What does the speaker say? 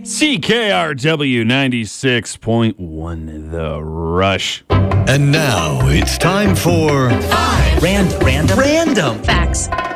CKRW 96.1 The Rush. And now it's time for Random Facts.